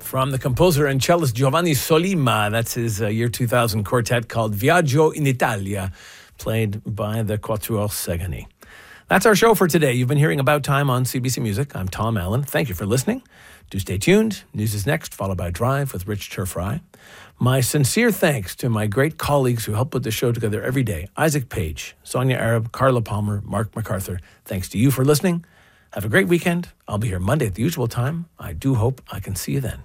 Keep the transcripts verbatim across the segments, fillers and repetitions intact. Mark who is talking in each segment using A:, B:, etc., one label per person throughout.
A: from the composer and cellist Giovanni Sollima. That's his uh, year two thousand quartet called Viaggio in Italia, played by the Quatuor Segani. That's our show for today. You've been hearing About Time on C B C Music. I'm Tom Allen. Thank you for listening. Do stay tuned. News is next, followed by Drive with Rich Turfry. My sincere thanks to my great colleagues who help put the show together every day. Isaac Page, Sonia Arab, Carla Palmer, Mark MacArthur. Thanks to you for listening. Have a great weekend. I'll be here Monday at the usual time. I do hope I can see you then.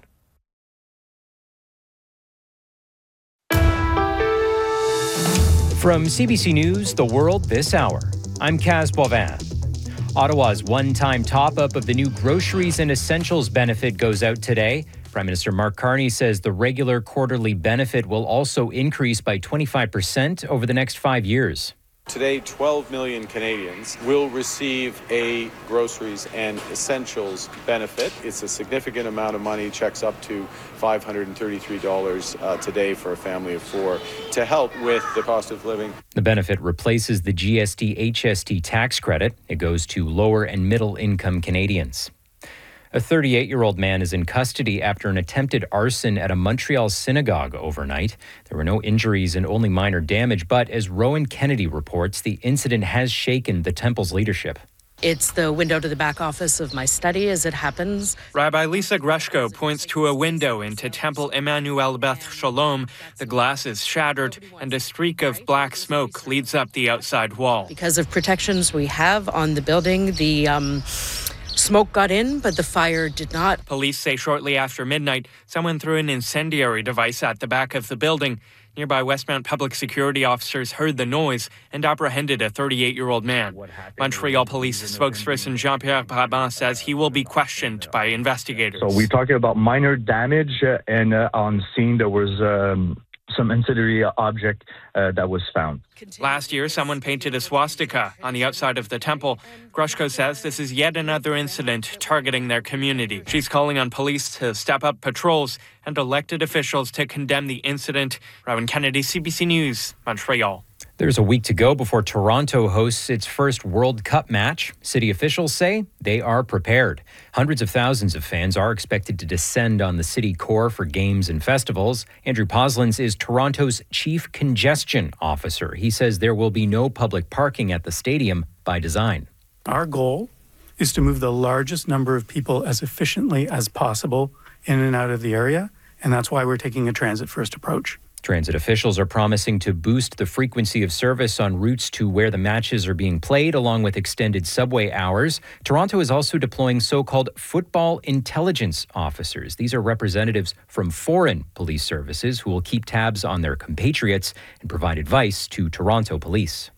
B: From C B C News, The World This Hour, I'm Kaz Boivin. Ottawa's one-time top-up of the new Groceries and Essentials benefit goes out today. Prime Minister Mark Carney says the regular quarterly benefit will also increase by twenty-five percent over the next five years.
C: Today, twelve million Canadians will receive a Groceries and Essentials benefit. It's a significant amount of money, checks up to five hundred thirty-three dollars uh, today for a family of four to help with the cost of living. The
B: benefit replaces the G S T H S T tax credit. It goes to lower and middle income Canadians. A thirty-eight-year-old man is in custody after an attempted arson at a Montreal synagogue overnight. There were no injuries and only minor damage, but as Rowan Kennedy reports, the incident has shaken the temple's leadership.
D: It's the window to the back office of my study as it happens.
E: Rabbi Lisa Greshko points to a window into Temple Emmanuel Beth Shalom. The glass is shattered and a streak of black smoke leads up the outside wall.
D: Because of protections we have on the building, the um, smoke got in, but the fire did not.
E: Police say shortly after midnight, someone threw an incendiary device at the back of the building. Nearby Westmount public security officers heard the noise and apprehended a thirty-eight-year-old man. Montreal police spokesperson Jean-Pierre Brabant says he will be questioned by investigators.
F: So we're talking about minor damage, uh, and uh, on scene there was um, some incendiary object uh, that was found.
E: Last year, someone painted a swastika on the outside of the temple. Grushko says this is yet another incident targeting their community. She's calling on police to step up patrols and elected officials to condemn the incident. Rowan Kennedy, C B C News, Montreal.
B: There's a week to go before Toronto hosts its first World Cup match. City officials say they are prepared. Hundreds of thousands of fans are expected to descend on the city core for games and festivals. Andrew Poslins is Toronto's chief congestion officer. He says there will be no public parking at the stadium by design.
G: Our goal is to move the largest number of people as efficiently as possible in and out of the area, and that's why we're taking a transit-first approach.
B: Transit officials are promising to boost the frequency of service on routes to where the matches are being played, along with extended subway hours. Toronto is also deploying so-called football intelligence officers. These are representatives from foreign police services who will keep tabs on their compatriots and provide advice to Toronto police.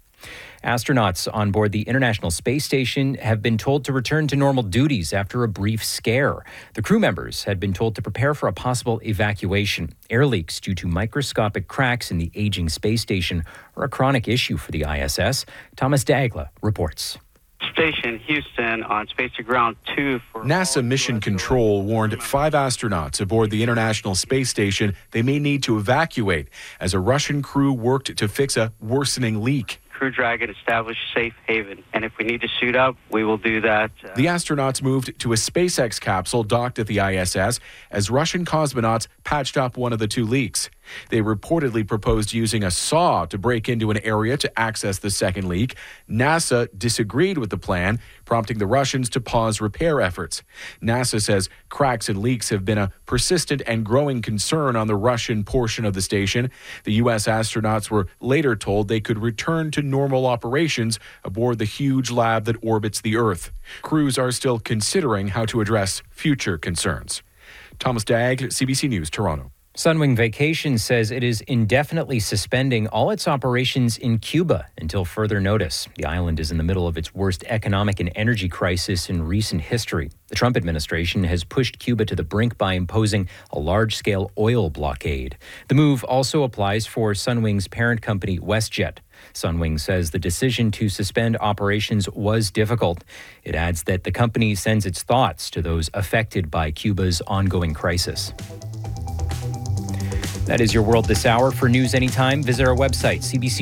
B: Astronauts on board the International Space Station have been told to return to normal duties after a brief scare. The crew members had been told to prepare for a possible evacuation. Air leaks due to microscopic cracks in the aging space station are a chronic issue for the I S S. Thomas Dagla reports.
H: Station Houston on Space to Ground two. For
I: NASA Mission Control warned five astronauts aboard the International Space Station they may need to evacuate as a Russian crew worked to fix a worsening leak.
H: Crew Dragon established safe haven, and if we need to suit up, we will do that.
I: Uh, the astronauts moved to a SpaceX capsule docked at the I S S as Russian cosmonauts patched up one of the two leaks. They reportedly proposed using a saw to break into an area to access the second leak. NASA disagreed with the plan, prompting the Russians to pause repair efforts. NASA says cracks and leaks have been a persistent and growing concern on the Russian portion of the station. The U S astronauts were later told they could return to normal operations aboard the huge lab that orbits the Earth. Crews are still considering how to address future concerns. Thomas Dagg, C B C News, Toronto.
B: Sunwing Vacations says it is indefinitely suspending all its operations in Cuba until further notice. The island is in the middle of its worst economic and energy crisis in recent history. The Trump administration has pushed Cuba to the brink by imposing a large-scale oil blockade. The move also applies for Sunwing's parent company, WestJet. Sunwing says the decision to suspend operations was difficult. It adds that the company sends its thoughts to those affected by Cuba's ongoing crisis. That is your World This Hour. For news anytime, visit our website, C B C.